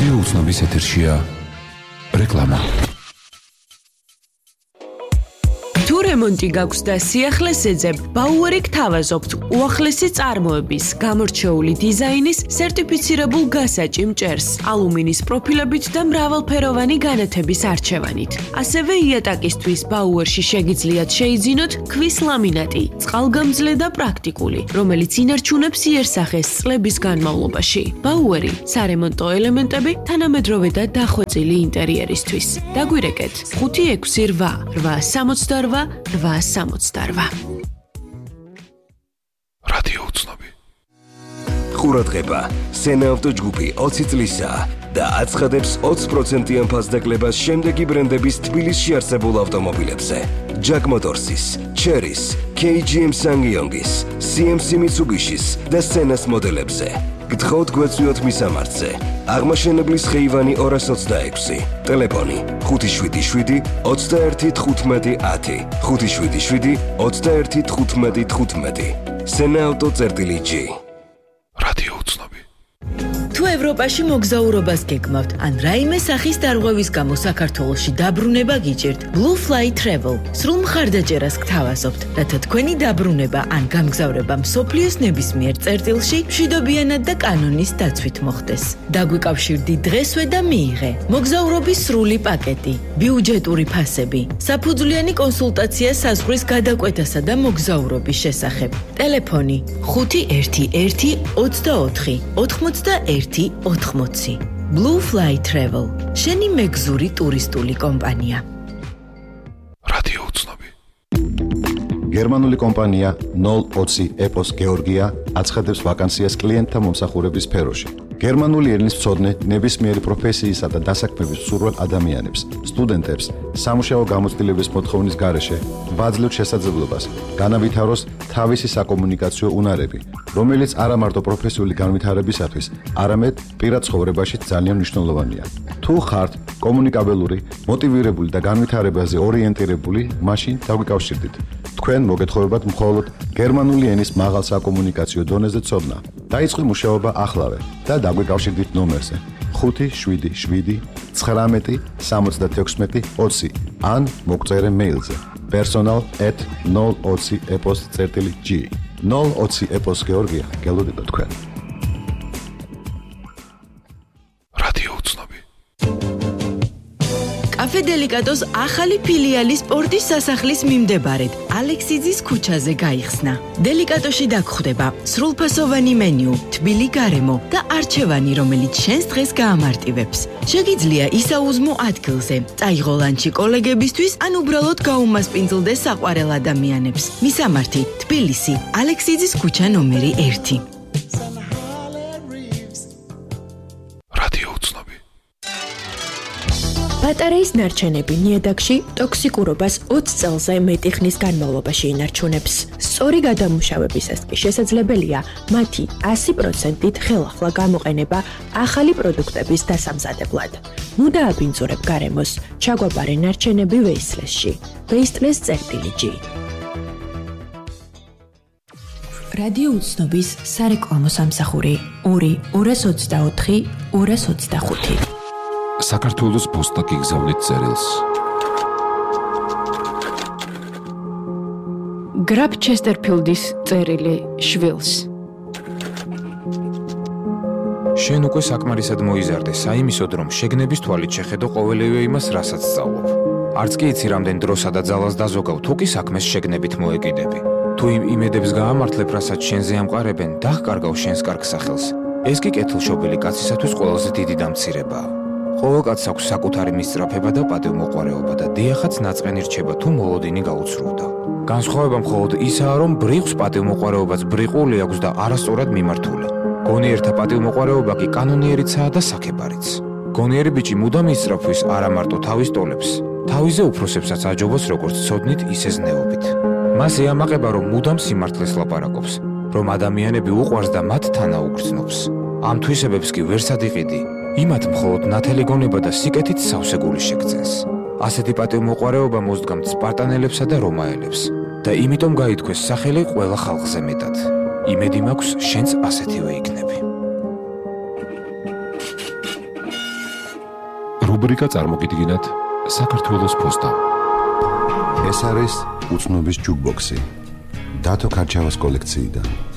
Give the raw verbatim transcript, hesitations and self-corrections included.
რადიო უცნობის ეთერშია რეკლამა. თუ რემონტი გაქვს და სიახლეს ეძებ, ბაუერი გთავაზობთ უახლესი წარმოების, გამორჩეული დიზაინის, სერტიფიცირებულ გასაჭი მჭერს, ალუმინის პროფილებით და მრავალფეროვანი განათების არჩევანით. ასევე იატაკისთვის ბაუერში შეგიძლიათ შეიძინოთ ქვის ლამინატი, წყალგამძლე და პრაქტიკული, რომელიც ინარჩუნებს იერსახეს წლების განმავლობაში. ბაუერი, სარემონტო ელემენტები, თანამედროვე და დახვეწილი ინტერიერისთვის. დაგვირეკეთ ხუთი ექვსი რვა რვა სამოცდარვა რვა სამოცდარვა. რადიო უცნობი. ყურადღება, სენაავტო ჯგუფი ოცი წლისაა და აცხადებს ოცი პროცენტიან ფასდაკლებას შემდეგი ბრენდების თბილისში არსებულ ავტომობილებზე: Jack Motors's, Chery's, კეი ჯი ემ Sangyong's, სი ემ სი Mitsubishi's და Senas მოდელებზე. გთხოვთ გვეწვიოთ მისამართზე. აღმაშენებლის ხეივანი ორას ოცდაექვსი, ტელეფონი ხუთი შვიდი შვიდი ოცდაერთი თხუთმეტი ათი, ხუთი შვიდი შვიდი ოცდაერთი თხუთმეტი თხუთმეტი. სენაავტო წერტილი ჯი. რადიო უცნობი. თუ ევროპაში მოგზაურობას გეგმავთ, ან რაიმე სახის დარღვევის გამო საქართველოში დაბრუნება გიჭირთ, Blue Fly Travel სრულ მხარდაჭერას გთავაზობთ, რათა თქვენი დაბრუნება ან გამგზავრება მსოფლიოს ნებისმიერ წერტილში მშვიდობიანად და კანონის დაცვით მოხდეს. დაგვიკავშირდი დღესვე და მიიღე. მოგზაურობის სრული პაკეტი, ბიუჯეტური ფასები, საფუძვლიანი კონსულტაცია საზღვრის გადაკვეთასა და მოგზაურობის შესახებ. ტელეფონი ხუთი ერთი ერთი ოცდაოთხი ოთხმოცდაერთი ოთხმოცი. Blue Fly Travel, შენი მეგზური ტურისტული კომპანია. რადიო უცნობი. გერმანული კომპანია ნულ ოცი ეპოს გეორგია აცხადებს ვაკანსიას კლიენტთა მომსახურების სფეროში. გერმანული ენის მცოდნე ნებისმიერი პროფესიისა და დასაქმების მსურველ ადამიანებს, სტუდენტებს, სამუშაო გამოცდილების მოთხოვნის გარეშე ვაძლევთ შესაძლებლობას განავითაროს თავისი საკომუნიკაციო უნარები, რომელიც არა მარტო პროფესიული განვითარებისათვის, არამედ პირად ცხოვრებაში ძალიან მნიშვნელოვანია. თუ ხართ კომუნიკაბელური, მოტივირებული და განვითარებაზე ორიენტირებული, მაშინ დაგვიკავშირდით. თქვენ მოგეთხოვებათ მხოლოდ გერმანული ენის მაღალ საკომუნიკაციო დონეზე ცოდნა. დაიწყო მუშაობა ახლავე და დაგვიკავშირდით ნომერზე ხუთი შვიდი შვიდი ცხრამეტი სამოცდათექვსმეტი ოცი ან მოგწერე მეილზე personal at ნულ ოცი epos წერტილი ჯი. ნულ ოცი epos გეორგია, გელოდებით თქვენ. რადიო უცნობი. კაფე დელიკატოს ახალი ფილიალი სპორტის სასახლის მიმდებარედ ალექსიძის ქუჩაზე გაიხსნა. დელიკატოში დაგხვდება სრულფასოვანი მენიუ, თბილი გარემო და არჩევანი, რომელიც შენს დღეს გაამარტივებს. შეგიძლია ისაუზმო ადგილზე, წაიღო ლანჩი კოლეგებისთვის ან უბრალოდ გაუმასპინძლდეს საყვარელ ადამიანებს. მისამართი: თბილისი, ალექსიძის ქუჩა ნომერი ერთი. ბატარეის ნარჩენები ნიადაგში ტოქსიკურობას ოცი წელზე მეტი ხნის განმავლობაში ინარჩუნებს. სწორი გადამუშავებისას კი შესაძლებელია მათი ასი პროცენტით ხელახლა გამოყენება ახალი პროდუქტების დასამზადებლად. მუდა აბინძურებ გარემოს, ჩაგვაბარე ნარჩენები ვეისლესში. ვეისლეს წერტილი ჯი. რადიო უცნობის სარეკლამო სამსახური ორი ორას ოცდაოთხი ორას ოცდახუთი. საქართველოს პოსტა გიგზავნით წერილს. გრაფ ჩესტერფილდის წერილი შვილს. შენ უკვე საკმარისად მოიზარდე საიმისოდ, რომ შეგნების თვალით შეხედო ყოველივე იმას, რასაც სწავლობ. არც კი იცი რამდენ დროსა და ძალას დაზოგავ, თუ კი საქმეს შეგნებით მოეკიდები. თუ იმ იმედებს გაამართლებ, რასაც შენზე ამყარებენ, დახკარგავ შენს კარგ სახელს. ეს კი კეთილშობილი კაცისათვის ყველაზე დიდი დამცირებაა. ყოველ კაცს აქვს საკუთარი მისწრაფება და პატივმოყვარეობა და დიახაც ნაწყენი რჩება თუ მოლოდინი გაუცრუვდა. განსხვავება მხოლოდ ისაა, რომ ბრიყვს პატივმოყვარეობაც ბრიყული აქვს და არასწორად მიმართული. გონიერთა პატივმოყვარეობა კი კანონიერიცაა და საქებარიც. გონიერი ბიჭი მუდამ ისწრაფვის არა მარტო თავის ტოლებს, თავიზე უფროსებსაც აჯობოს როგორც ცოდნით, ისე ზნეობით. მას ეამაყება, რომ მუდამ სიმართლეს ლაპარაკობს, რომ ადამიანები უყვარს და მათ თანაუგრძნობს. ამ თვისებებს კი ვერ სადიყიდი. იმათ მხოლოდ ნათელი გონება და სიკეთით სავსე გული შეგძენს. ასეთი პატივმოყვარეობა მოსდგამთ სპარტანელებსა და რომაელებს და იმიტომ გაითქვეს სახელი ყველა ხალხზე მეტად. იმედი მაქვს შენც ასეთივე იქნები. რუბრიკა წარმოგიდგინათ საქართველოს ფოსტამ. ეს არის უცნობის ჯუკბოქსი. დათო ქარჩავას კოლექციიდან.